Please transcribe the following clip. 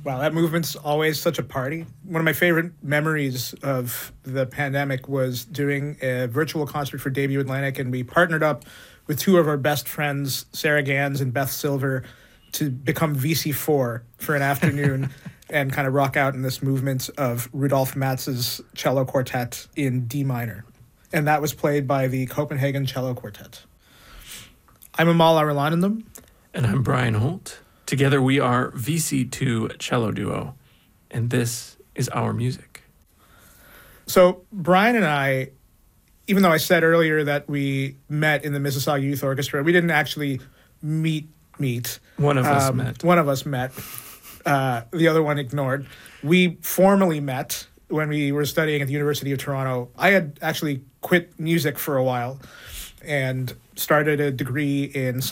Wow, that movement's always such a party. One of my favorite memories of the pandemic was doing a virtual concert for Debut Atlantic, and we partnered up with two of our best friends, Sarah Gans and Beth Silver, to become VC4 for an afternoon and kind of rock out in this movement of Rudolf Matz's cello quartet in D minor. And that was played by the Copenhagen Cello Quartet. I'm Amal Arulanandam. And I'm Brian Holt. Together we are VC2 Cello Duo, and this is our music. So Brian and I, even though I said earlier that we met in the Mississauga Youth Orchestra, we didn't actually meet. One of us met. One of us met. The other one ignored. We formally met when we were studying at the University of Toronto. I had actually quit music for a while and started a degree in